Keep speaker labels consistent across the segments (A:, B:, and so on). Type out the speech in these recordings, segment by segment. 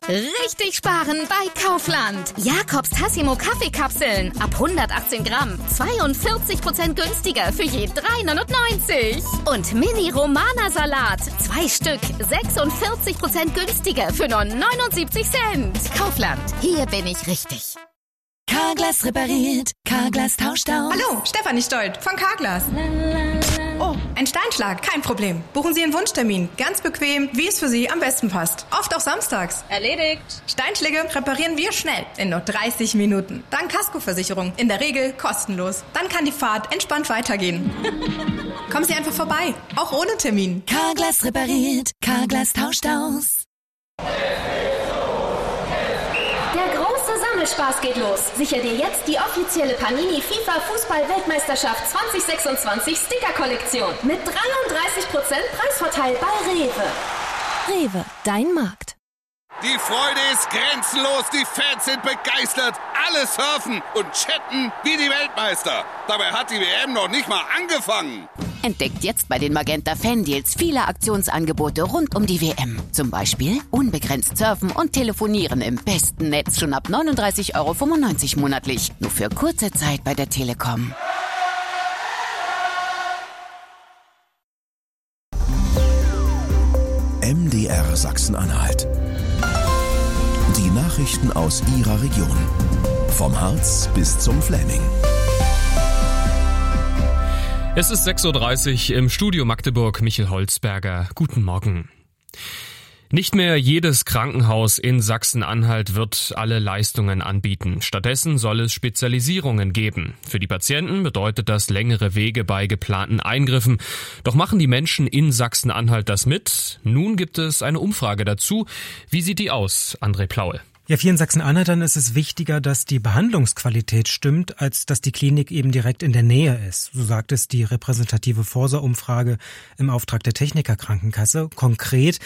A: Richtig sparen bei Kaufland. Jakobs Tassimo Kaffeekapseln ab 118 Gramm. 42% günstiger für je 3,99. Und Mini Romana Salat. 2 Stück. 46% günstiger für nur 79 Cent. Kaufland. Hier bin ich richtig.
B: Carglass repariert. Carglass tauscht aus.
C: Hallo, Stefanie Stolt von Carglass. Oh, ein Steinschlag, kein Problem. Buchen Sie einen Wunschtermin. Ganz bequem, wie es für Sie am besten passt. Oft auch samstags.
D: Erledigt.
C: Steinschläge reparieren wir schnell, in nur 30 Minuten. Dank Kaskoversicherung, in der Regel kostenlos. Dann kann die Fahrt entspannt weitergehen. Kommen Sie einfach vorbei, auch ohne Termin.
B: Carglass repariert. Carglass tauscht aus.
E: Spaß geht los. Sicher dir jetzt die offizielle Panini FIFA Fußball-Weltmeisterschaft 2026 Sticker-Kollektion mit 33% Preisvorteil bei Rewe.
B: Rewe, dein Markt.
F: Die Freude ist grenzenlos, die Fans sind begeistert, alle surfen und chatten wie die Weltmeister. Dabei hat die WM noch nicht mal angefangen.
G: Entdeckt jetzt bei den Magenta Fan-Deals viele Aktionsangebote rund um die WM. Zum Beispiel unbegrenzt surfen und telefonieren im besten Netz schon ab 39,95 € monatlich. Nur für kurze Zeit bei der Telekom.
H: MDR Sachsen-Anhalt. Die Nachrichten aus Ihrer Region. Vom Harz bis zum Fläming.
I: Es ist 6:30 Uhr im Studio Magdeburg. Michel Holzberger. Guten Morgen. Nicht mehr jedes Krankenhaus in Sachsen-Anhalt wird alle Leistungen anbieten. Stattdessen soll es Spezialisierungen geben. Für die Patienten bedeutet das längere Wege bei geplanten Eingriffen. Doch machen die Menschen in Sachsen-Anhalt das mit? Nun gibt es eine Umfrage dazu. Wie sieht die aus, André Plaue?
J: Ja, vielen Sachsen-Anhaltern ist es wichtiger, dass die Behandlungsqualität stimmt, als dass die Klinik eben direkt in der Nähe ist. So sagt es die repräsentative Forsa-Umfrage im Auftrag der Techniker-Krankenkasse. Konkret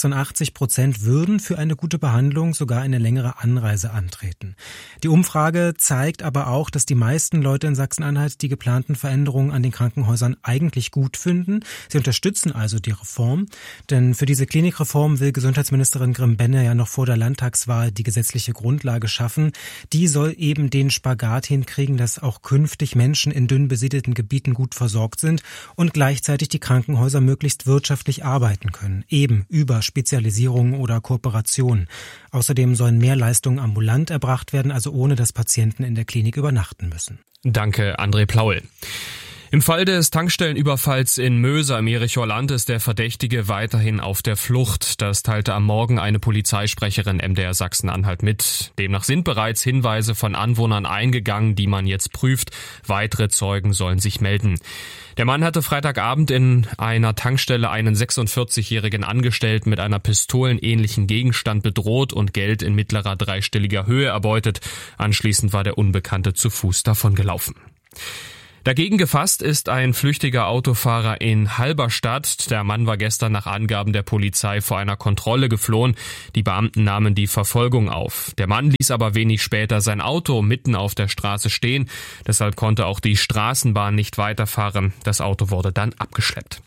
J: 86% würden für eine gute Behandlung sogar eine längere Anreise antreten. Die Umfrage zeigt aber auch, dass die meisten Leute in Sachsen-Anhalt die geplanten Veränderungen an den Krankenhäusern eigentlich gut finden. Sie unterstützen also die Reform, denn für diese Klinikreform will Gesundheitsministerin Grimm-Benne ja noch vor der Landtagswahl die gesetzliche Grundlage schaffen. Die soll eben den Spagat hinkriegen, dass auch künftig Menschen in dünn besiedelten Gebieten gut versorgt sind und gleichzeitig die Krankenhäuser möglichst wirtschaftlich arbeiten können, eben über Spezialisierung oder Kooperation. Außerdem sollen mehr Leistungen ambulant erbracht werden, also ohne dass Patienten in der Klinik übernachten müssen.
I: Danke, André Plaul. Im Fall des Tankstellenüberfalls in Möser im Jerichoer Land ist der Verdächtige weiterhin auf der Flucht. Das teilte am Morgen eine Polizeisprecherin MDR Sachsen-Anhalt mit. Demnach sind bereits Hinweise von Anwohnern eingegangen, die man jetzt prüft. Weitere Zeugen sollen sich melden. Der Mann hatte Freitagabend in einer Tankstelle einen 46-jährigen Angestellten mit einer pistolenähnlichen Gegenstand bedroht und Geld in mittlerer dreistelliger Höhe erbeutet. Anschließend war der Unbekannte zu Fuß davongelaufen. Dagegen gefasst ist ein flüchtiger Autofahrer in Halberstadt. Der Mann war gestern nach Angaben der Polizei vor einer Kontrolle geflohen. Die Beamten nahmen die Verfolgung auf. Der Mann ließ aber wenig später sein Auto mitten auf der Straße stehen. Deshalb konnte auch die Straßenbahn nicht weiterfahren. Das Auto wurde dann abgeschleppt.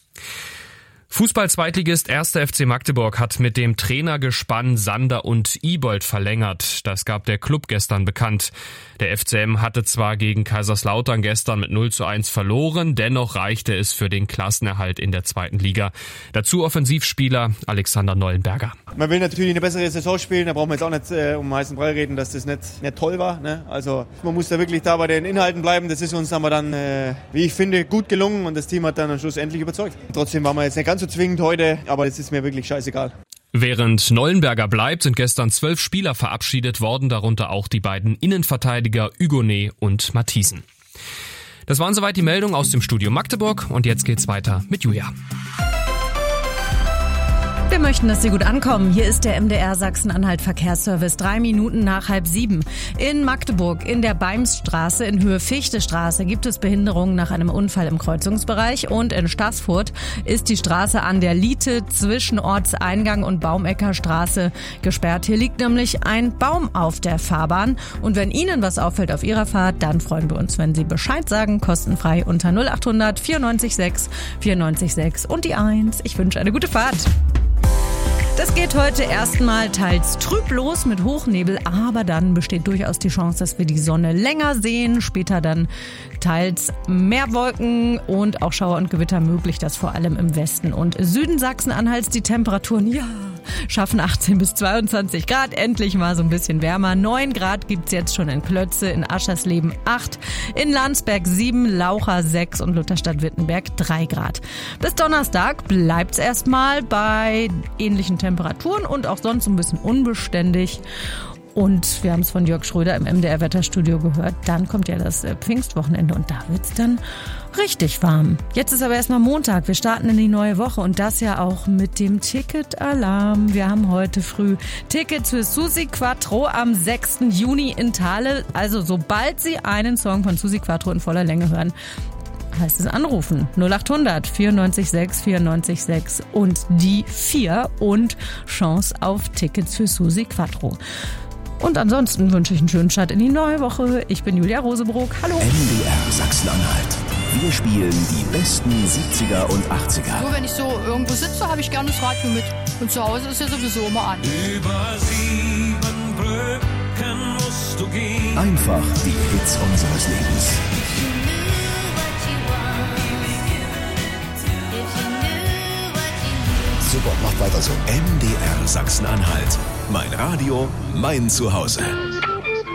I: Fußball-Zweitligist 1. FC Magdeburg hat mit dem Trainergespann Sander und Ibold verlängert. Das gab der Club gestern bekannt. Der FCM hatte zwar gegen Kaiserslautern gestern mit 0:1 verloren, dennoch reichte es für den Klassenerhalt in der zweiten Liga. Dazu Offensivspieler Alexander Neuenberger.
K: Man will natürlich eine bessere Saison spielen, da brauchen wir jetzt auch nicht um heißen Brei reden, dass das nicht toll war. Ne? Also man muss da wirklich da bei den Inhalten bleiben. Das ist uns aber dann, wie ich finde, gut gelungen und das Team hat dann am Schluss endlich überzeugt. Trotzdem waren wir jetzt nicht ganz so zwingend heute, aber es ist mir wirklich scheißegal.
I: Während Neuenberger bleibt, sind gestern 12 Spieler verabschiedet worden, darunter auch die beiden Innenverteidiger Hugonet und Matthiesen. Das waren soweit die Meldungen aus dem Studio Magdeburg und jetzt geht's weiter mit Julia.
L: Wir möchten, dass Sie gut ankommen. Hier ist der MDR Sachsen-Anhalt Verkehrsservice. 3 Minuten nach 6:30. In Magdeburg in der Beimsstraße in Höhe Fichtestraße gibt es Behinderungen nach einem Unfall im Kreuzungsbereich. Und in Staßfurt ist die Straße an der Liete zwischen Ortseingang und Baumecker Straße gesperrt. Hier liegt nämlich ein Baum auf der Fahrbahn. Und wenn Ihnen was auffällt auf Ihrer Fahrt, dann freuen wir uns, wenn Sie Bescheid sagen. Kostenfrei unter 0800 94 6 94 6 und die 1. Ich wünsche eine gute Fahrt. Das geht heute erstmal teils trüb los mit Hochnebel, aber dann besteht durchaus die Chance, dass wir die Sonne länger sehen. Später dann teils mehr Wolken und auch Schauer und Gewitter möglich, das vor allem im Westen und Süden Sachsen-Anhalts. Die Temperaturen, schaffen 18 bis 22 Grad, endlich mal so ein bisschen wärmer. 9 Grad gibt's jetzt schon in Klötze, in Aschersleben 8, in Landsberg 7, Laucha 6 und Lutherstadt-Wittenberg 3 Grad. Bis Donnerstag bleibt's erstmal bei ähnlichen Temperaturen und auch sonst ein bisschen unbeständig. Und wir haben es von Jörg Schröder im MDR-Wetterstudio gehört, dann kommt ja das Pfingstwochenende und da wird's dann richtig warm. Jetzt ist aber erstmal Montag, wir starten in die neue Woche und das ja auch mit dem Ticketalarm. Wir haben heute früh Tickets für Susi Quattro am 6. Juni in Thale. Also sobald Sie einen Song von Susi Quattro in voller Länge hören, heißt es anrufen. 0800 94 6 94 6 und die 4 und Chance auf Tickets für Susi Quattro. Und ansonsten wünsche ich einen schönen Start in die neue Woche. Ich bin Julia Rosebrook. Hallo.
H: MDR Sachsen-Anhalt. Wir spielen die besten 70er und 80er.
D: So, wenn ich so irgendwo sitze, habe ich gerne das Radio mit. Und zu Hause ist ja sowieso immer an.
M: Über 7 Brücken musst du gehen.
H: Einfach die Hits unseres Lebens. Super, macht weiter so. MDR Sachsen-Anhalt. Mein Radio, mein Zuhause.